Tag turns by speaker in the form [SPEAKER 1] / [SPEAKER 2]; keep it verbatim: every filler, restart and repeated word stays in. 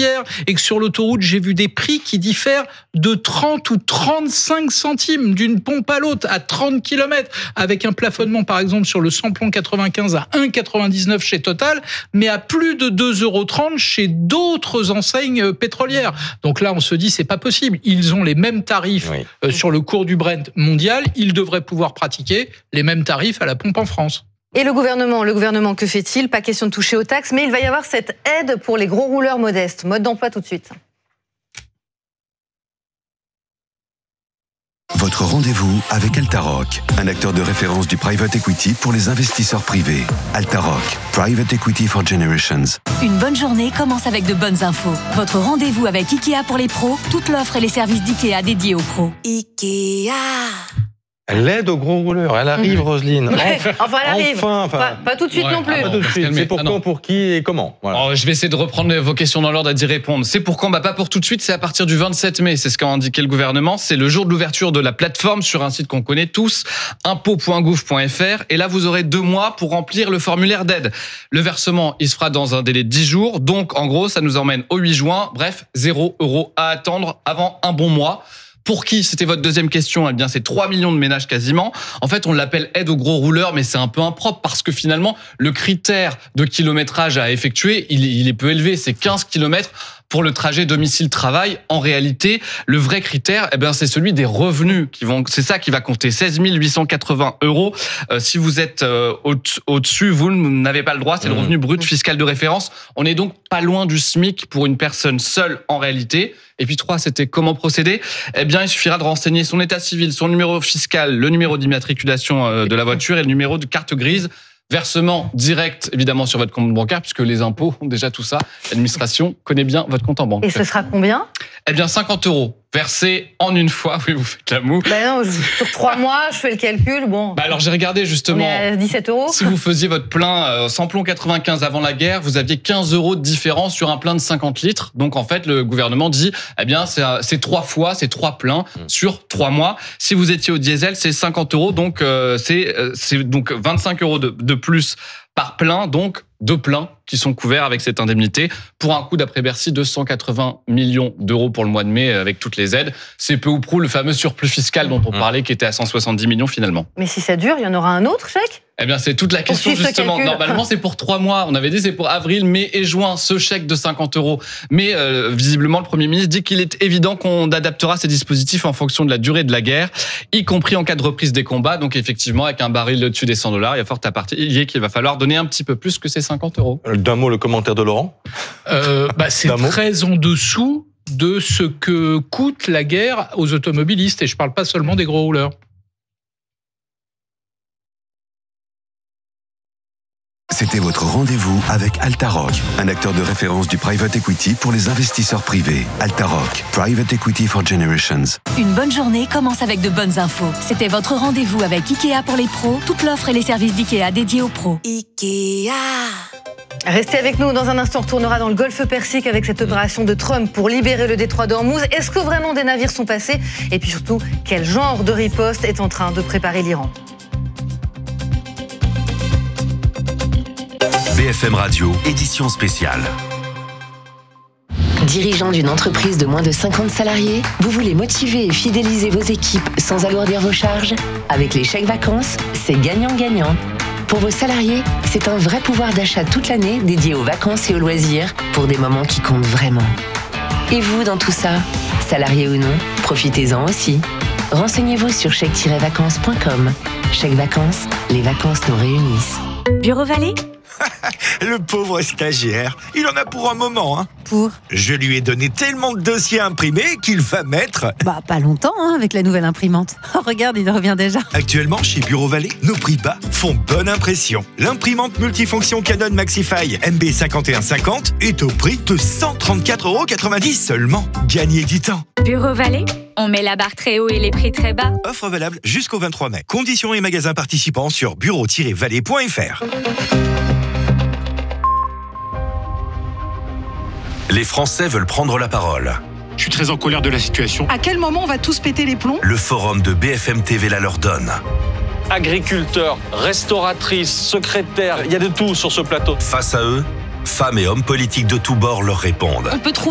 [SPEAKER 1] hier et que sur l'autoroute, j'ai vu des prix qui diffèrent de trente ou trente-cinq centimes d'une pompe à l'autre à trente kilomètres, avec un plafonnement par exemple sur le samplon quatre-vingt-quinze à un euro quatre-vingt-dix-neuf chez Total, mais à plus de deux euros trente chez d'autres enseignes pétrolières. Donc là, on se dit, c'est pas possible. Ils ont les mêmes tarifs oui. euh, sur le cours du Brent mondial. Ils devraient pouvoir pratiquer les mêmes tarifs à la pompe en France.
[SPEAKER 2] Et le gouvernement, le gouvernement, que fait-il ? Pas question de toucher aux taxes, mais il va y avoir cette aide pour les gros rouleurs modestes. Mode d'emploi tout de suite.
[SPEAKER 3] Votre rendez-vous avec Altaroc, un acteur de référence du private equity pour les investisseurs privés. Altaroc, Private Equity for Generations.
[SPEAKER 4] Une bonne journée commence avec de bonnes infos. Votre rendez-vous avec Ikea pour les pros, toute l'offre et les services d'Ikea dédiés aux pros.
[SPEAKER 2] Ikea.
[SPEAKER 5] L'aide aux gros rouleurs, elle arrive, mmh. Roselyne.
[SPEAKER 2] Ouais, enfin, elle arrive.
[SPEAKER 5] Enfin, enfin,
[SPEAKER 2] pas, pas tout de suite ouais, non plus.
[SPEAKER 5] Pas tout de suite. C'est pour ah, quand, pour qui et comment voilà.
[SPEAKER 6] Alors, je vais essayer de reprendre vos questions dans l'ordre et d'y répondre. C'est pour quand ? Bah, pas pour tout de suite, c'est à partir du vingt-sept mai. C'est ce qu'a indiqué le gouvernement. C'est le jour de l'ouverture de la plateforme sur un site qu'on connaît tous, impôts point gouv point f r. Et là, vous aurez deux mois pour remplir le formulaire d'aide. Le versement, il se fera dans un délai de dix jours. Donc, en gros, ça nous emmène au huit juin. Bref, zéro euro à attendre avant un bon mois. Pour qui ? C'était votre deuxième question. Eh bien, c'est trois millions de ménages quasiment. En fait, on l'appelle aide aux gros rouleurs, mais c'est un peu impropre parce que finalement, le critère de kilométrage à effectuer, il, il est peu élevé. C'est quinze kilomètres pour le trajet domicile-travail. En réalité, le vrai critère, eh bien, c'est celui des revenus qui vont, c'est ça qui va compter. seize mille huit cent quatre-vingts euros. Euh, si vous êtes euh, au, au-dessus, vous n'avez pas le droit. C'est mmh. le revenu brut fiscal de référence. On est donc pas loin du SMIC pour une personne seule en réalité. Et puis trois, c'était comment procéder ? Eh bien, il suffira de renseigner son état civil, son numéro fiscal, le numéro d'immatriculation de la voiture et le numéro de carte grise. Versement direct, évidemment, sur votre compte bancaire, puisque les impôts ont déjà tout ça. L'administration connaît bien votre compte en banque.
[SPEAKER 2] Et ce sera combien ?
[SPEAKER 6] Eh bien, cinquante euros. Versé en une fois. Oui, vous faites la moue.
[SPEAKER 2] Bah non, sur trois mois, je fais le calcul. Bon.
[SPEAKER 6] Bah alors, j'ai regardé justement.
[SPEAKER 2] On est à dix-sept euros.
[SPEAKER 6] Si vous faisiez votre plein euh, samplon quatre-vingt-quinze avant la guerre, vous aviez quinze euros de différence sur un plein de cinquante litres. Donc, en fait, le gouvernement dit, eh bien, c'est, c'est trois fois, c'est trois pleins mmh. sur trois mois. Si vous étiez au diesel, c'est cinquante euros. Donc, euh, c'est, euh, c'est donc vingt-cinq euros de, de plus par plein. Donc, deux pleins qui sont couverts avec cette indemnité pour un coût, d'après Bercy, deux cent quatre-vingts millions d'euros pour le mois de mai avec toutes les aides. C'est peu ou prou le fameux surplus fiscal dont on parlait qui était à cent soixante-dix millions finalement.
[SPEAKER 2] Mais si ça dure, il y en aura un autre chèque ?
[SPEAKER 6] Eh bien, c'est toute la question justement. Normalement, c'est pour trois mois. On avait dit c'est pour avril, mai et juin, ce chèque de cinquante euros. Mais euh, visiblement, le Premier ministre dit qu'il est évident qu'on adaptera ces dispositifs en fonction de la durée de la guerre, y compris en cas de reprise des combats. Donc effectivement, avec un baril au-dessus des cent dollars, il y a fort à parier qu'il va falloir donner un petit peu plus que ces cinquante euros.
[SPEAKER 5] D'un mot, le commentaire de Laurent
[SPEAKER 1] euh, bah, C'est D'un très mot. En dessous de ce que coûte la guerre aux automobilistes. Et je ne parle pas seulement des gros rouleurs.
[SPEAKER 3] C'était votre rendez-vous avec Altaroc, un acteur de référence du private equity pour les investisseurs privés. Altaroc, Private Equity for Generations.
[SPEAKER 4] Une bonne journée commence avec de bonnes infos. C'était votre rendez-vous avec Ikea pour les pros, toute l'offre et les services d'Ikea dédiés aux pros.
[SPEAKER 2] Ikea. Restez avec nous, dans un instant, on retournera dans le golfe Persique avec cette opération de Trump pour libérer le détroit d'Ormuz. Est-ce que vraiment des navires sont passés ? Et puis surtout, quel genre de riposte est en train de préparer l'Iran ?
[SPEAKER 3] B F M Radio, édition spéciale.
[SPEAKER 7] Dirigeant d'une entreprise de moins de cinquante salariés, vous voulez motiver et fidéliser vos équipes sans alourdir vos charges ? Avec les chèques vacances, c'est gagnant-gagnant. Pour vos salariés, c'est un vrai pouvoir d'achat toute l'année dédié aux vacances et aux loisirs pour des moments qui comptent vraiment. Et vous, dans tout ça, salarié ou non, profitez-en aussi. Renseignez-vous sur chèque tiret vacances point com. Chèque vacances, les vacances nous réunissent.
[SPEAKER 4] Bureau Vallée ?
[SPEAKER 8] Le pauvre stagiaire, il en a pour un moment, hein.
[SPEAKER 9] Pour ?
[SPEAKER 8] Je lui ai donné tellement de dossiers à imprimer qu'il va mettre...
[SPEAKER 9] Bah, pas longtemps, hein, avec la nouvelle imprimante. Oh, regarde, il revient déjà.
[SPEAKER 8] Actuellement, chez Bureau Vallée, nos prix bas font bonne impression. L'imprimante multifonction Canon Maxify M B cinquante et un cinquante est au prix de cent trente-quatre euros quatre-vingt-dix seulement. Gagnez du temps.
[SPEAKER 10] Bureau Vallée, on met la barre très haut et les prix très bas.
[SPEAKER 8] Offre valable jusqu'au vingt-trois mai. Conditions et magasins participants sur bureau tiret vallée point f r.
[SPEAKER 3] Les Français veulent prendre la parole.
[SPEAKER 11] Je suis très en colère de la situation.
[SPEAKER 12] À quel moment on va tous péter les plombs ?
[SPEAKER 3] Le forum de B F M T V la leur donne.
[SPEAKER 13] Agriculteurs, restauratrices, secrétaires, il y a de tout sur ce plateau.
[SPEAKER 3] Face à eux, femmes et hommes politiques de tous bords leur répondent.
[SPEAKER 12] On peut trouver